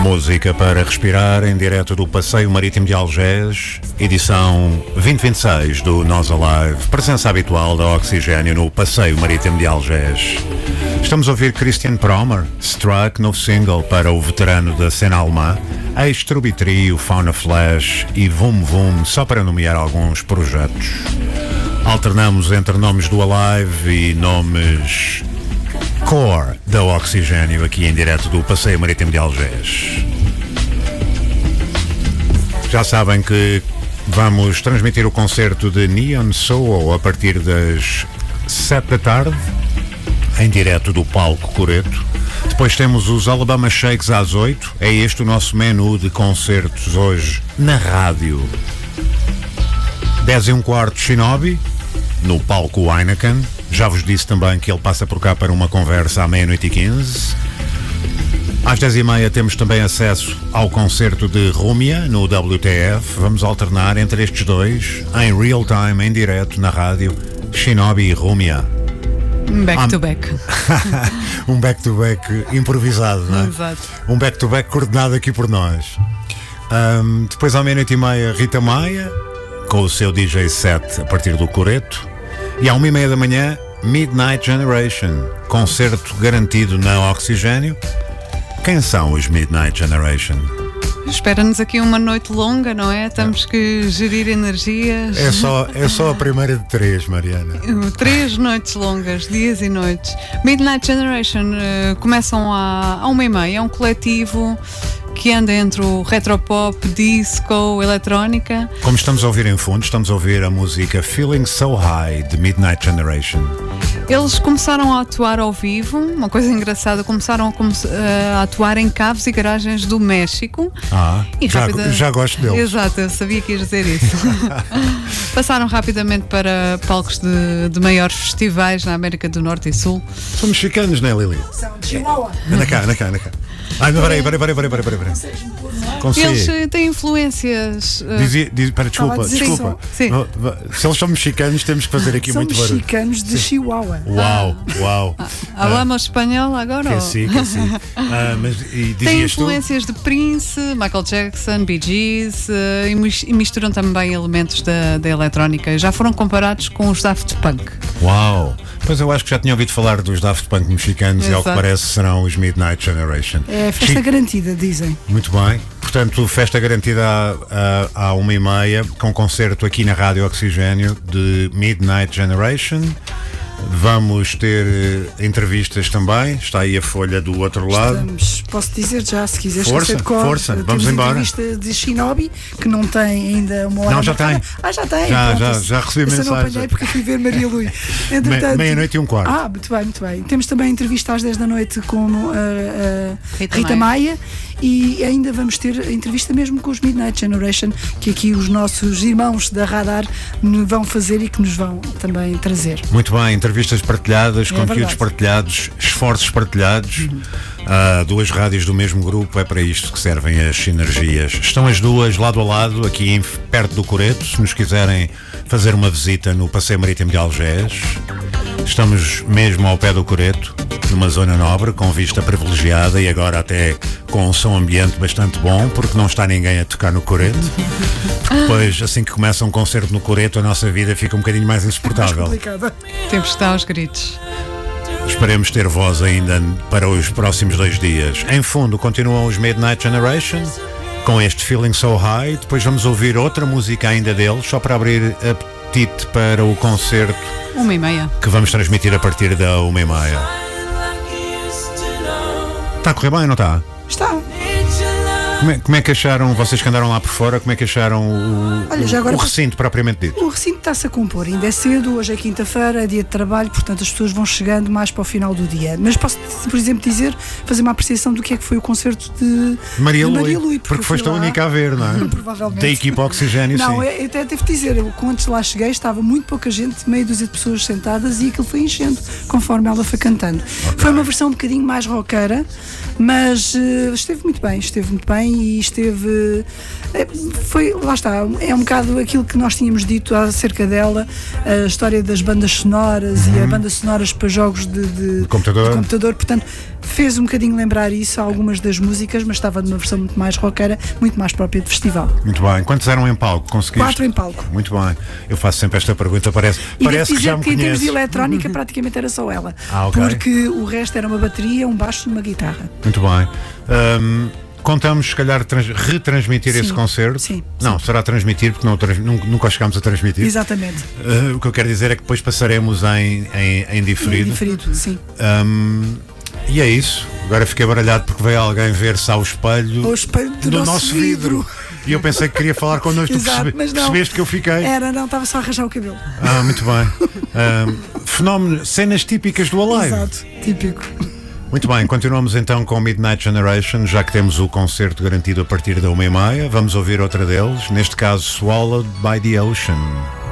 Música para respirar em direto do Passeio Marítimo de Algés, edição 2026 do Nós Alive, presença habitual da Oxigênio no Passeio Marítimo de Algés. Estamos a ouvir Christian Promer, Struck, novo single para o veterano da cena alemã, ex-Truby Trio, Fauna Flash e Vum Vum, só para nomear alguns projetos. Alternamos entre nomes do Alive e nomes core da Oxigênio aqui em direto do Passeio Marítimo de Algés. Já sabem que vamos transmitir o concerto de Neon Soul a partir das 7 da tarde, em direto do palco Coreto. Depois temos os Alabama Shakes às 8. É este o nosso menu de concertos hoje na rádio. 10 e um quarto Shinobi, no palco Heineken. Já vos disse também que ele passa por cá para uma conversa à 00:15. Às 10h30 temos também acesso ao concerto de Rumia no WTF. Vamos alternar entre estes dois, em real time, em direto, na rádio, Shinobi e Rumia. Back-to-back. Um back-to-back improvisado, não é? Exato. Um back-to-back coordenado aqui por nós. Depois à 00:30 Rita Maia, com o seu DJ set a partir do Coreto. E à 1h30 da manhã, Midnight Generation, concerto garantido na Oxigênio. Quem são os Midnight Generation? Espera-nos aqui uma noite longa, não é? Temos que gerir energias. É só a primeira de 3, Mariana. 3 noites longas, dias e noites. Midnight Generation começam à 1h30. É um coletivo que anda entre o retropop, disco, eletrónica. Como estamos a ouvir em fundo, estamos a ouvir a música Feeling So High, de Midnight Generation. Eles começaram a atuar ao vivo, uma coisa engraçada, começaram a atuar em caves e garagens do México. E já gosto deles. Exato, eu sabia que ias dizer isso. Passaram rapidamente para palcos de maiores festivais na América do Norte e Sul. São mexicanos, não é, Lili? São de Chihuahua. Anda cá. Ai, peraí. Eles têm influências. Desculpa. Sim. Se eles são mexicanos, temos que fazer aqui muito barulho. São mexicanos de Chihuahua. Uau. Hablamos espanhol agora? Que sim. Mas tem influências de Prince, Michael Jackson, Bee Gees e misturam também elementos da eletrónica. Já foram comparados com os Daft Punk. Uau! Pois eu acho que já tinha ouvido falar dos Daft Punk mexicanos. Exato. E ao que parece serão os Midnight Generation. É festa garantida, dizem. Muito bem. Portanto, festa garantida à 1h30, com concerto aqui na Rádio Oxigênio de Midnight Generation. Vamos ter entrevistas também. Está aí a folha do outro lado. Posso dizer já, se quiseres. Força. Vamos embora. Entrevista de Shinobi, que não tem ainda uma hora. Não, já tem. Já tem. Já recebi mensagem. Eu não apanhei porque fui ver Maria Lui. 00:30. Muito bem. Temos também entrevista às 10 da noite com a Rita Maia. E ainda vamos ter entrevista mesmo com os Midnight Generation, que aqui os nossos irmãos da Radar vão fazer e que nos vão também trazer. Muito bem, entrevistas partilhadas, conteúdos partilhados, esforços partilhados. 2 rádios do mesmo grupo, é para isto que servem as sinergias. Estão as duas lado a lado, aqui perto do Coreto, se nos quiserem fazer uma visita no Passeio Marítimo de Algés. Estamos mesmo ao pé do Coreto, numa zona nobre, com vista privilegiada e agora até com um som ambiente bastante bom, porque não está ninguém a tocar no Coreto. Porque depois, assim que começa um concerto no Coreto, a nossa vida fica um bocadinho mais insuportável. Temos que estar aos gritos. Esperemos ter voz ainda para os próximos 2 dias. Em fundo, continuam os Midnight Generation, com este Feeling So High. Depois vamos ouvir outra música ainda deles, só para abrir apetite para o concerto 1h30. que vamos transmitir a partir da 1h30. Está a correr bem ou não está? Está. Como é que acharam, vocês que andaram lá por fora, como é que acharam o recinto propriamente dito? O recinto está-se a compor, ainda é cedo, hoje é quinta-feira, é dia de trabalho, portanto as pessoas vão chegando mais para o final do dia. Mas posso, por exemplo, fazer uma apreciação do que é que foi o concerto de Maria Lui. Porque foste a única a ver, não é? Provavelmente. Da equipa Oxigênio, não, sim. Eu até devo dizer, quando lá cheguei estava muito pouca gente, meia dúzia de pessoas sentadas e aquilo foi enchendo, conforme ela foi cantando. Okay. Foi uma versão um bocadinho mais roqueira, mas esteve muito bem e esteve. Lá está, é um bocado aquilo que nós tínhamos dito acerca dela, a história das bandas sonoras e a bandas sonoras para jogos de computador, portanto fez um bocadinho lembrar isso a algumas das músicas, mas estava numa versão muito mais rockera, muito mais própria de festival. Muito bem. Quantos eram em palco? Conseguiste? 4 em palco. Muito bem. Eu faço sempre esta pergunta, parece que já me que em termos de conheces. eletrónica praticamente era só ela, ok. porque o resto era uma bateria, um baixo e uma guitarra. Muito bem. Contamos, se calhar, retransmitir esse concerto. Sim. Não, será transmitir, porque nunca chegámos a transmitir. Exatamente. O que eu quero dizer é que depois passaremos em diferido. Em diferido, sim. E é isso. Agora fiquei baralhado porque veio alguém ver-se ao espelho do nosso vidro. E eu pensei que queria falar connosco. Exato, mas não. Percebeste que eu fiquei? Estava só a arranjar o cabelo. Muito bem. Fenómeno, cenas típicas do Alive. Exato, típico. Muito bem, continuamos então com Midnight Generation, já que temos o concerto garantido a partir da 1h30. Vamos ouvir outra deles, neste caso Swallowed by the Ocean.